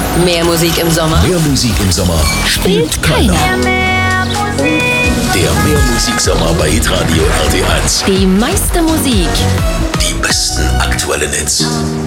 Mehr Musik im Sommer Mehr Musik im Sommer spielt keiner. Der Mehrmusik-Sommer bei Hitradio RT1. Die meiste Musik Die besten aktuellen Hits.